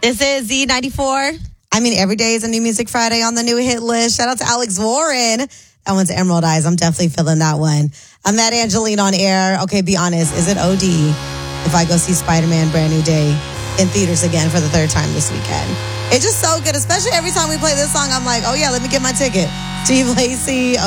This is Z94. I mean, every day is a New Music Friday on the new hit list. Shout out to Alex Warren. That one's Emerald Eyes. I'm definitely feeling that one. I'm Matt Angeline on air. Okay, be honest. Is it OD if I go see Spider-Man Brand New Day in theaters again for the third time this weekend? It's just so good, especially every time we play this song. I'm like, oh yeah, let me get my ticket. Steve Lacy.